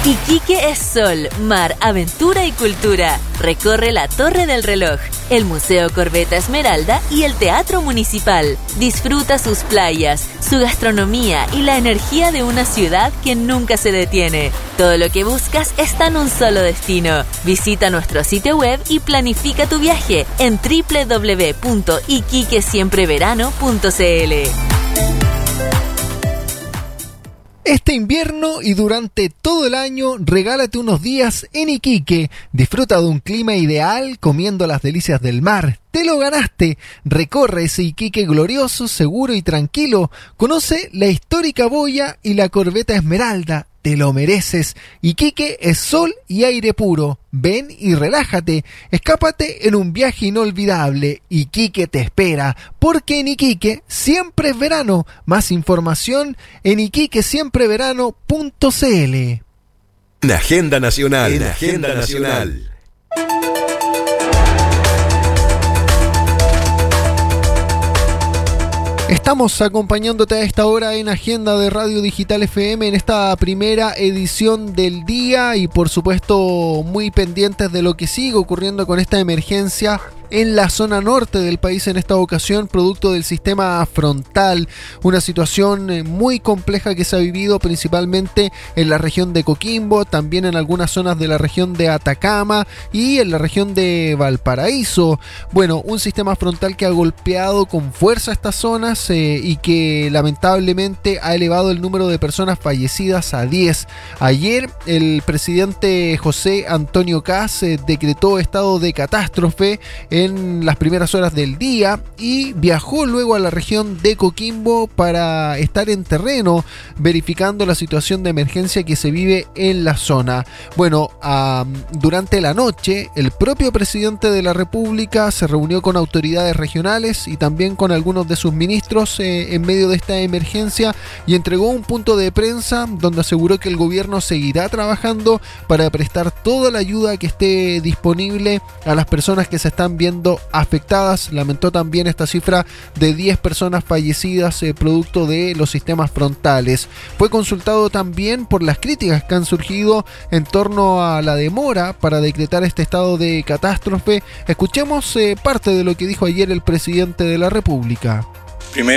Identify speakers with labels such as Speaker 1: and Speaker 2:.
Speaker 1: Iquique es sol, mar, aventura y cultura. Recorre la Torre del Reloj, el Museo Corbeta Esmeralda y el Teatro Municipal. Disfruta sus playas, su gastronomía y la energía de una ciudad que nunca se detiene. Todo lo que buscas está en un solo destino. Visita nuestro sitio web y planifica tu viaje en www.iquiquesiempreverano.cl.
Speaker 2: Este invierno y durante todo el año, regálate unos días en Iquique. Disfruta de un clima ideal comiendo las delicias del mar. ¡Te lo ganaste! Recorre ese Iquique glorioso, seguro y tranquilo. Conoce la histórica boya y la Corbeta Esmeralda. ¡Te lo mereces! Iquique es sol y aire puro. Ven y relájate. Escápate en un viaje inolvidable. Iquique te espera, porque en Iquique siempre es verano. Más información en iquiquesiempreverano.cl.
Speaker 3: En Agenda Nacional. En Agenda Nacional.
Speaker 2: Estamos acompañándote a esta hora en Agenda de Radio Digital FM en esta primera edición del día y por supuesto muy pendientes de lo que sigue ocurriendo con esta emergencia en la zona norte del país en esta ocasión, producto del sistema frontal, una situación muy compleja que se ha vivido principalmente en la región de Coquimbo, también en algunas zonas de la región de Atacama y en la región de Valparaíso. Bueno, un sistema frontal que ha golpeado con fuerza estas zonas y que lamentablemente ha elevado el número de personas fallecidas a 10. Ayer el presidente José Antonio Kast decretó estado de catástrofe en las primeras horas del día y viajó luego a la región de Coquimbo para estar en terreno verificando la situación de emergencia que se vive en la zona. Bueno, durante la noche el propio presidente de la República se reunió con autoridades regionales y también con algunos de sus ministros en medio de esta emergencia y entregó un punto de prensa donde aseguró que el gobierno seguirá trabajando para prestar toda la ayuda que esté disponible a las personas que se están viendo afectadas. Lamentó también esta cifra de 10 personas fallecidas producto de los sistemas frontales. Fue consultado también por las críticas que han surgido en torno a la demora para decretar este estado de catástrofe. Escuchemos parte de lo que dijo ayer el presidente de la República.